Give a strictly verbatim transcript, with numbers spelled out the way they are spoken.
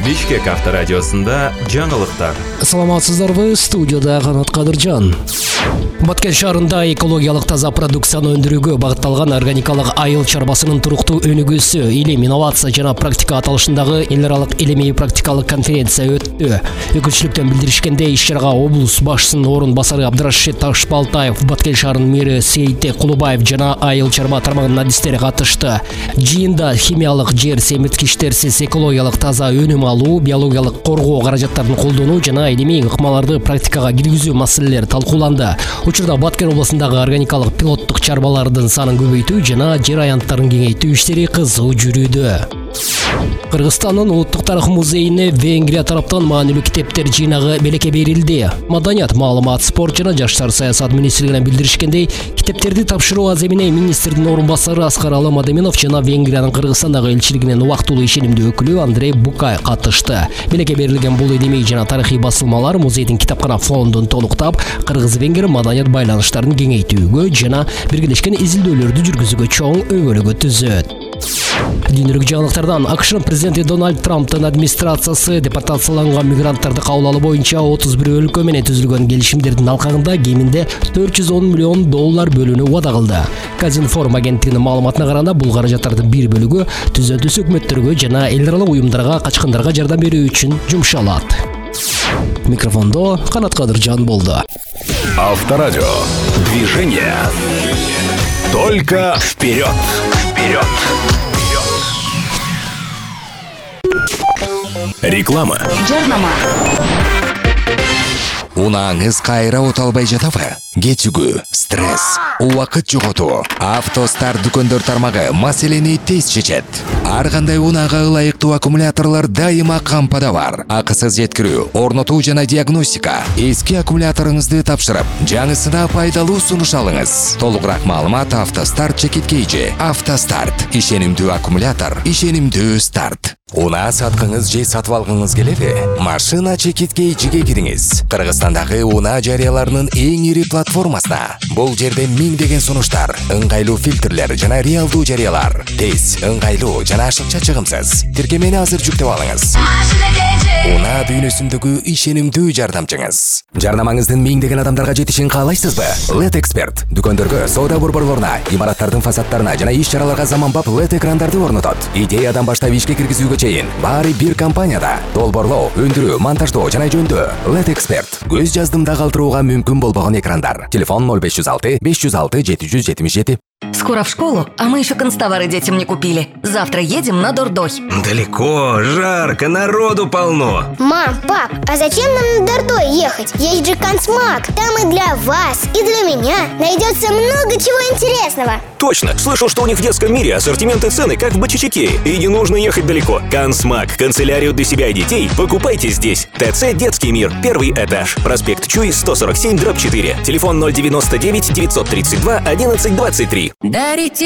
Бишкек авторадиосында жаңылыктар. Саламатсыздарбы, студияда Канат Кадыржан. Баткен шаарында экологиялык таза продукцияны өндүрүүгө багытталган органикалык айыл чарбасынын туруктуу өнүгүүсү илим, инновация жана практика аталышындагы эл аралык илимий практикалык конференция өттү. Өкүлчүлүктөн билдиришкендей, иш-чарага облус башчысынын орун басары Абдрашид Ташбалтаев, Баткен шаарынын мэри Сейте Кулубаев жана айыл чарба тармагынын адистери катышты. Жыйында химиялык жер семирткичтерсиз экологиялык таза өнүм алуу, биологиялык коргоо каражаттарын колдонуу жана илимий ыкмаларды практикага киргизүү маселелери талкууланды. Учурда Баткен областындагы органикалык пилоттук чарбалардын санын көбөйтүү жана жер аянттарын кеңейтүү иштери кызуу жүрүүдө. Кыргызстандын улуттук тарых музейине Венгрия тараптан маанилүү китептер жыйнагы белекке берилди. Маданият, маалымат, спорт жана жаштар саясат министрлигинен билдиришкендей, китептерди тапшыруу аземине министрдин орун басары Аскар Аламадеминов жана Венгриянын Кыргызстандагы элчилигинин убактылуу ишенимдүү өкүлү Андрей Букай катышты. Белекке берилген бул илимий жана тарыхый басылмалар музейдин китапкана фондун толуктап, кыргыз-венгер маданият байланыштарын кеңейтүүгө жана биргелешкен изилдөөлөрдү жүргүзүүгө чоң өбөлгө түзөт. Дүйнөлүк жаңылыктардан АКШнын президенти Дональд Трамптын администрациясы депортацияланган мигранттарды кабыл алуу боюнча отуз бир өлкө менен түзүлгөн келишимдердин алкагында кеминде төрт жүз он миллион доллар бөлүүнү убада кылды. Казинформ агенттигинин маалыматына караганда, бул каражаттардын бир бөлүгү түзөтүүсү өкмөттөргө жана эл аралык уюмдарга качкындарга жардам берүү үчүн жумшалат. Микрофондо Канат Кадыржан болду. Авторадио. Движение. Только вперед. Вперед. Реклама. Жарнама. Унааңыз кайра оталбай жатабы? Кетүүгө, стресс, убакыт жоготуу. Автостар дүкөндөр тармагы маселени тез чечет. Ар кандай унаага ылайыктуу аккумуляторлор дайыма кампада бар. Акысыз жеткирүү, орнотуу жана диагностика. Эски аккумуляторуңузду тапшырып, жаңысына пайдалуу сунуш алыңыз. Толугураак маалымат Автостарт чекиткейжи. Автостарт, ишенимдүү аккумулятор, ишенимдүү старт. Унаа саткыңыз же сатып алгыңыз келеби? Машина чекиткейжиге кириңиз. Кыргызстандагы унаа жарыяларынын эң ири платформасына. Бул жерде миңдеген сунуштар, ыңгайлуу фильтрлер жана реалдуу жарыялар. Тез, ыңгайлуу жана ашыкча чыгымсыз. Тиркемени азыр жүктөп алыңыз. Унаа дүйнөсүндөгү ишенимдүү жардамчыңыз. Жарнамаңыздын миңдеген адамдарга жетишин каалайсызбы? Лед Эксперт дүкөндөргө, соода борборлоруна, имараттардын фасадтарына жана иш-чараларга заманбап лед экрандарды орнотот. Идеядан баштап ишке киргизүүгө чейин баары бир компанияда. Долборлоо, өндүрүү, монтаждоо жана жөндөө. Лед Эксперт көз жаздымда калтырууга мүмкүн болбогон экрандар. Телефон ноль беш жүз алты беш жүз алты жети жүз жетимиш жети. Скоро в школу, а мы еще констовары детям не купили. Завтра едем на Дордой. Далеко, жарко, народу полно. Мам, пап, а зачем нам на Дордой ехать? Есть же Консмак. Там и для вас, и для меня найдется много чего интересного. Точно, слышал, что у них в детском мире ассортимент и цены, как в Бочичаке. И не нужно ехать далеко. Консмак, канцелярию для себя и детей покупайте здесь. ТЦ «Детский мир», первый этаж. Проспект Чуй, сто сорок семь, дробь четыре. Телефон ноль девяносто девять девятьсот тридцать два одиннадцать двадцать три. Дарите